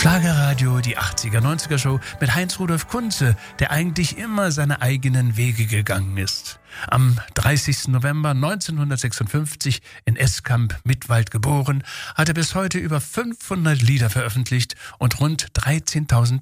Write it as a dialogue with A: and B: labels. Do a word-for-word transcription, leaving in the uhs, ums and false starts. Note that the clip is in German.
A: Schlagerradio, die achtziger, neunziger Show mit Heinz-Rudolf Kunze, der eigentlich immer seine eigenen Wege gegangen ist. Am dreißigsten November neunzehnhundertsechsundfünfzig in Eskamp, Mittwald geboren, hat er bis heute über fünfhundert Lieder veröffentlicht und rund dreizehntausend